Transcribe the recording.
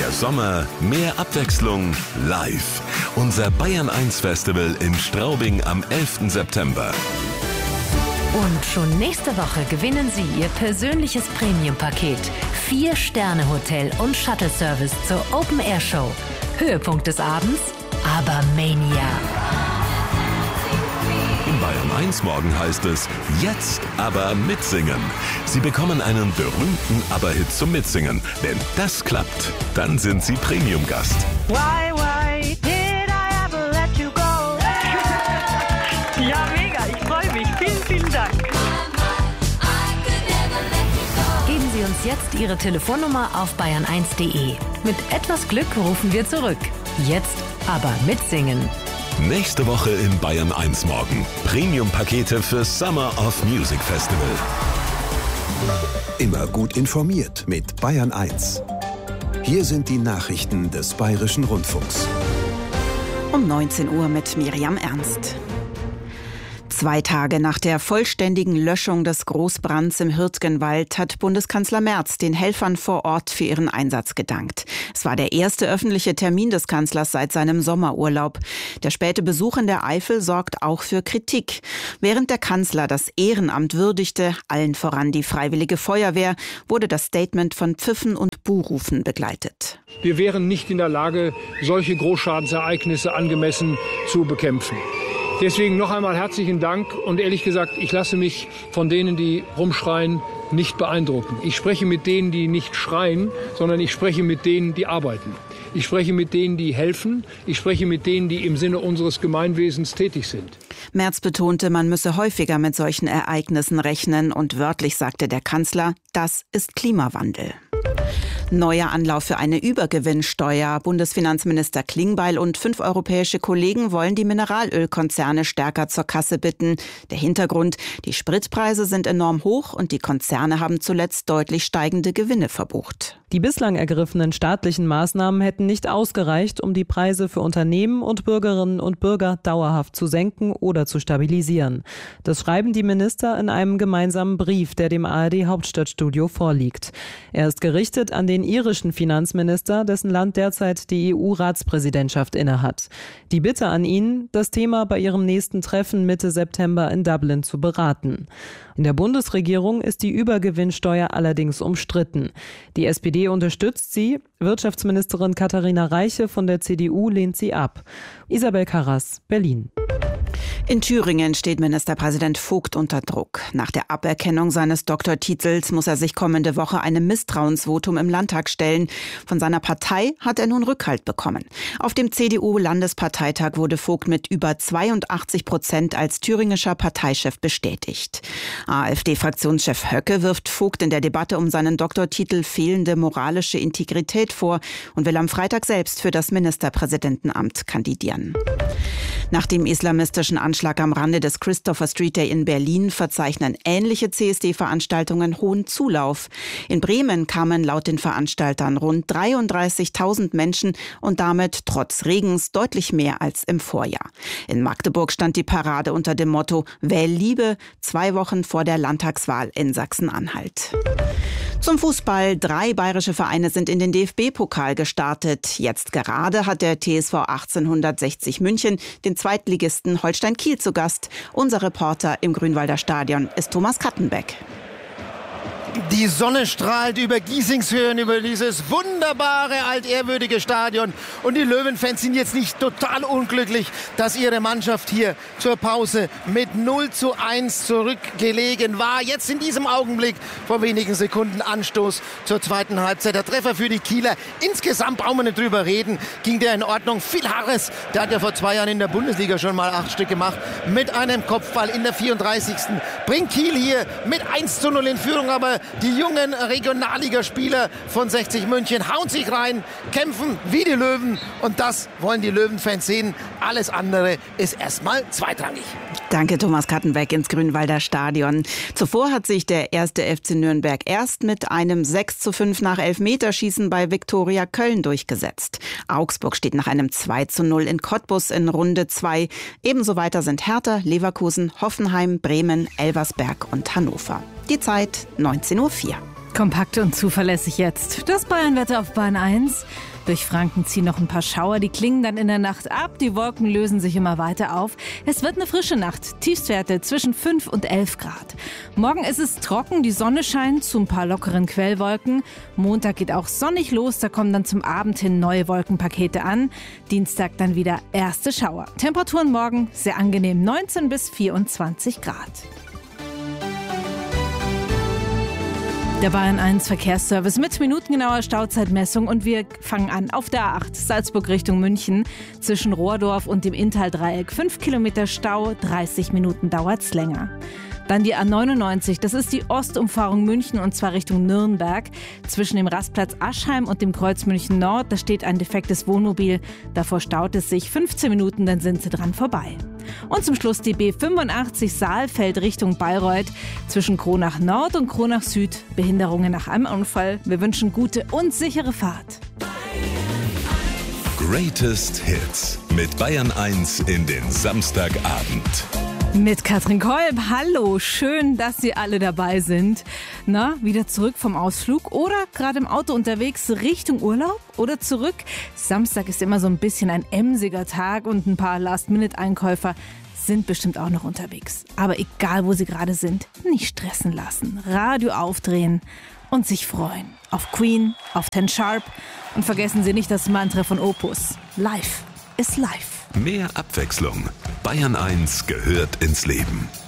Mehr Sommer, mehr Abwechslung, live. Unser Bayern 1 Festival in Straubing am 11. September. Und schon nächste Woche gewinnen Sie Ihr persönliches Premium-Paket. 4-Sterne-Hotel und Shuttle-Service zur Open-Air-Show. Höhepunkt des Abends? Abermania. In Bayern 1 morgen heißt es, jetzt aber mitsingen. Sie bekommen einen berühmten Aber-Hit zum Mitsingen. Wenn das klappt, dann sind Sie Premium-Gast. Why did I ever let you go? Ja, mega, ich freue mich. Vielen Dank. Geben Sie uns jetzt Ihre Telefonnummer auf bayern1.de. Mit etwas Glück rufen wir zurück. Jetzt aber mitsingen. Nächste Woche in Bayern 1 morgen. Premium-Pakete für Summer of Music Festival. Immer gut informiert mit Bayern 1. Hier sind die Nachrichten des Bayerischen Rundfunks. Um 19 Uhr mit Miriam Ernst. 2 Tage nach der vollständigen Löschung des Großbrands im Hürtgenwald hat Bundeskanzler Merz den Helfern vor Ort für ihren Einsatz gedankt. Es war der erste öffentliche Termin des Kanzlers seit seinem Sommerurlaub. Der späte Besuch in der Eifel sorgt auch für Kritik. Während der Kanzler das Ehrenamt würdigte, allen voran die Freiwillige Feuerwehr, wurde das Statement von Pfiffen und Buhrufen begleitet. Wir wären nicht in der Lage, solche Großschadensereignisse angemessen zu bekämpfen. Deswegen noch einmal herzlichen Dank und ehrlich gesagt, ich lasse mich von denen, die rumschreien, nicht beeindrucken. Ich spreche mit denen, die nicht schreien, sondern ich spreche mit denen, die arbeiten. Ich spreche mit denen, die helfen. Ich spreche mit denen, die im Sinne unseres Gemeinwesens tätig sind. Merz betonte, man müsse häufiger mit solchen Ereignissen rechnen und wörtlich sagte der Kanzler, das ist Klimawandel. Neuer Anlauf für eine Übergewinnsteuer. Bundesfinanzminister Klingbeil und 5 europäische Kollegen wollen die Mineralölkonzerne stärker zur Kasse bitten. Der Hintergrund: Die Spritpreise sind enorm hoch und die Konzerne haben zuletzt deutlich steigende Gewinne verbucht. Die bislang ergriffenen staatlichen Maßnahmen hätten nicht ausgereicht, um die Preise für Unternehmen und Bürgerinnen und Bürger dauerhaft zu senken oder zu stabilisieren. Das schreiben die Minister in einem gemeinsamen Brief, der dem ARD-Hauptstadtstudio vorliegt. Er ist gerichtet an den irischen Finanzminister, dessen Land derzeit die EU-Ratspräsidentschaft innehat. Die Bitte an ihn, das Thema bei ihrem nächsten Treffen Mitte September in Dublin zu beraten. In der Bundesregierung ist die Übergewinnsteuer allerdings umstritten. Die SPD unterstützt sie, Wirtschaftsministerin Katharina Reiche von der CDU lehnt sie ab. Isabel Karras, Berlin. In Thüringen steht Ministerpräsident Vogt unter Druck. Nach der Aberkennung seines Doktortitels muss er sich kommende Woche einem Misstrauensvotum im Landtag stellen. Von seiner Partei hat er nun Rückhalt bekommen. Auf dem CDU-Landesparteitag wurde Vogt mit über 82% als thüringischer Parteichef bestätigt. AfD-Fraktionschef Höcke wirft Vogt in der Debatte um seinen Doktortitel fehlende moralische Integrität vor und will am Freitag selbst für das Ministerpräsidentenamt kandidieren. Nach dem islamistischen Anschlag am Rande des Christopher Street Day in Berlin verzeichnen ähnliche CSD-Veranstaltungen hohen Zulauf. In Bremen kamen laut den Veranstaltern rund 33.000 Menschen und damit trotz Regens deutlich mehr als im Vorjahr. In Magdeburg stand die Parade unter dem Motto Wähl Liebe, 2 Wochen vor der Landtagswahl in Sachsen-Anhalt. Zum Fußball: 3 bayerische Vereine sind in den DFB-Pokal gestartet. Jetzt gerade hat der TSV 1860 München den Zweitligisten Holstein Kiel zu Gast. Unser Reporter im Grünwalder Stadion ist Thomas Kattenbeck. Die Sonne strahlt über Giesingshöhen, über dieses wunderbare, altehrwürdige Stadion. Und die Löwenfans sind jetzt nicht total unglücklich, dass ihre Mannschaft hier zur Pause mit 0:1 zurückgelegen war. Jetzt in diesem Augenblick, vor wenigen Sekunden, Anstoß zur zweiten Halbzeit. Der Treffer für die Kieler. Insgesamt brauchen wir nicht drüber reden. Ging der in Ordnung. Phil Harris, der hat ja vor 2 Jahren in der Bundesliga schon mal 8 Stück gemacht. Mit einem Kopfball in der 34. Bringt Kiel hier mit 1:0 in Führung. Aber die jungen Regionalligaspieler von 60 München hauen sich rein, kämpfen wie die Löwen. Und das wollen die Löwenfans sehen. Alles andere ist erstmal zweitrangig. Danke, Thomas Kattenbeck ins Grünwalder Stadion. Zuvor hat sich der 1. FC Nürnberg erst mit einem 6:5 nach Elfmeterschießen bei Viktoria Köln durchgesetzt. Augsburg steht nach einem 2:0 in Cottbus in Runde 2. Ebenso weiter sind Hertha, Leverkusen, Hoffenheim, Bremen, Elversberg und Hannover. Die Zeit 19:04 Uhr. Kompakt und zuverlässig jetzt. Das Bayernwetter auf Bayern 1. Durch Franken ziehen noch ein paar Schauer, die klingen dann in der Nacht ab. Die Wolken lösen sich immer weiter auf. Es wird eine frische Nacht. Tiefstwerte zwischen 5 und 11 Grad. Morgen ist es trocken, die Sonne scheint zu ein paar lockeren Quellwolken. Montag geht auch sonnig los, da kommen dann zum Abend hin neue Wolkenpakete an. Dienstag dann wieder erste Schauer. Temperaturen morgen sehr angenehm, 19 bis 24 Grad. Der Bayern 1 Verkehrsservice mit minutengenauer Stauzeitmessung und wir fangen an auf der A8 Salzburg Richtung München zwischen Rohrdorf und dem Inntal-Dreieck. 5 Kilometer Stau, 30 Minuten dauert's länger. Dann die A99, das ist die Ostumfahrung München und zwar Richtung Nürnberg. Zwischen dem Rastplatz Aschheim und dem Kreuz München Nord, da steht ein defektes Wohnmobil. Davor staut es sich 15 Minuten, dann sind sie dran vorbei. Und zum Schluss die B85 Saalfeld Richtung Bayreuth. Zwischen Kronach Nord und Kronach Süd. Behinderungen nach einem Unfall. Wir wünschen gute und sichere Fahrt. Greatest Hits mit Bayern 1 in den Samstagabend. Mit Katrin Kolb. Hallo, schön, dass Sie alle dabei sind. Na, wieder zurück vom Ausflug oder gerade im Auto unterwegs Richtung Urlaub oder zurück? Samstag ist immer so ein bisschen ein emsiger Tag und ein paar Last-Minute-Einkäufer sind bestimmt auch noch unterwegs. Aber egal, wo Sie gerade sind, nicht stressen lassen, Radio aufdrehen und sich freuen. Auf Queen, auf Ten Sharp und vergessen Sie nicht das Mantra von Opus. Life is life. Mehr Abwechslung. Bayern 1 gehört ins Leben.